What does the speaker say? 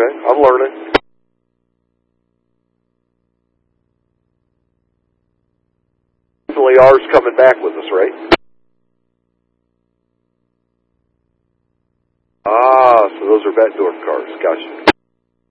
Okay, I'm learning. Definitely ours coming back with us, right? Ah, so those are Bettendorf cars. Gotcha.